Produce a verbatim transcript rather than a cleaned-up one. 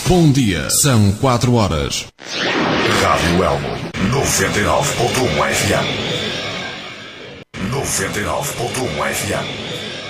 Bom dia, são quatro horas. Rádio Elmo, noventa e nove ponto um F M. noventa e nove ponto um F M.